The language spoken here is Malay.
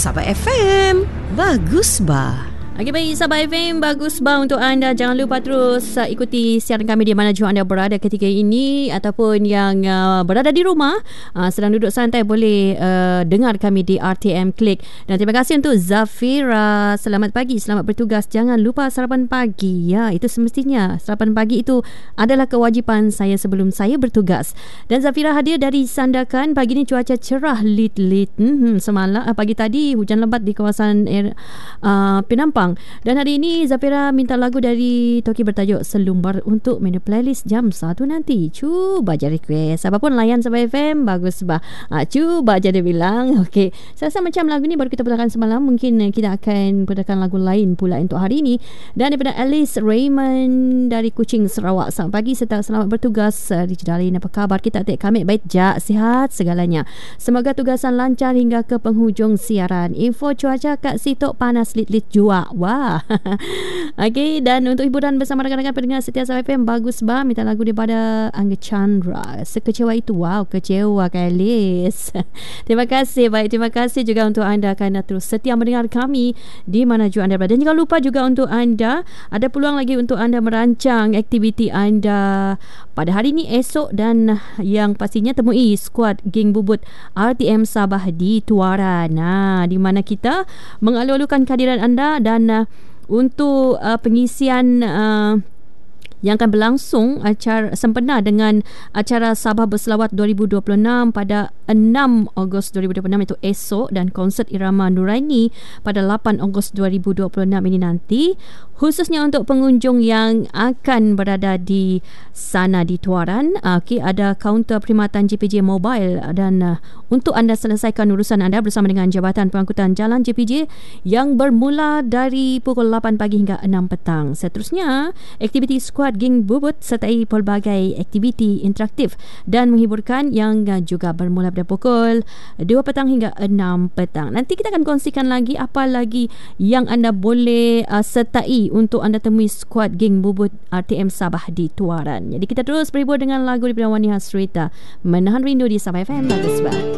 Sabah FM. Bagus bah. Okey, baik Sabah FM, bagus bah untuk anda. Jangan lupa terus ikuti siaran kami di mana jua anda berada ketika ini, ataupun yang berada di rumah sedang duduk santai, boleh dengar kami di RTM Klik. Dan terima kasih untuk Zafira. Selamat pagi, selamat bertugas. Jangan lupa sarapan pagi. Ya, itu semestinya sarapan pagi itu adalah kewajipan saya sebelum saya bertugas. Dan Zafira hadir dari Sandakan. Pagi ini cuaca cerah lit-lit. Semalam pagi tadi hujan lebat di kawasan Penampang. Dan hari ini Zafira minta lagu dari Toki bertajuk Selumbar untuk menu playlist jam 1 nanti. Cuba je request. Apapun layan Sabah FM, bagus bah. Cuba je dia bilang. Okey, saya rasa macam lagu ni baru kita putarkan semalam, mungkin kita akan putarkan lagu lain pula untuk hari ini. Dan daripada Alice Raymond dari Kuching, Sarawak. Selamat pagi serta selamat bertugas di Jedalin. Apa khabar kita? Atik kami baik jak, sihat segalanya. Semoga tugasan lancar hingga ke penghujung siaran. Info cuaca kat Sitok panas lit-lit jua. Wah. Okey, dan untuk hiburan bersama rakan-rakan pendengar setia Sabah FM, bagus bah. Minta lagu daripada Angga Chandra, Sekecewa Itu. Wow, kecewa Kailis. Terima kasih. Baik, terima kasih juga untuk anda kerana terus setia mendengar kami di mana jua anda berada. Dan jangan lupa juga untuk anda, ada peluang lagi untuk anda merancang aktiviti anda pada hari ini, esok, dan yang pastinya temui skuad geng bubut RTM Sabah di Tuaran. Di mana kita mengalu-alukan kehadiran anda. Dan untuk pengisian yang akan berlangsung acara sempena dengan acara Sabah Berselawat 2026 pada 6 Ogos 2026 itu esok, dan konsert Irama Nuraini pada 8 Ogos 2026 ini nanti, khususnya untuk pengunjung yang akan berada di sana di Tuaran. Okay, ada kaunter perkhidmatan JPJ Mobile, dan untuk anda selesaikan urusan anda bersama dengan Jabatan Pengangkutan Jalan JPJ yang bermula dari pukul 8 pagi hingga 6 petang. Seterusnya, aktiviti skuad geng bubut sertai pelbagai aktiviti interaktif dan menghiburkan yang juga bermula pada pukul 2 petang hingga 6 petang. Nanti kita akan kongsikan lagi apa lagi yang anda boleh sertai untuk anda temui skuad geng bubut RTM Sabah di Tuaran. Jadi kita terus berhibur dengan lagu daripada Wani Hasrita, Menahan Rindu di Sabah FM. Bagus bah.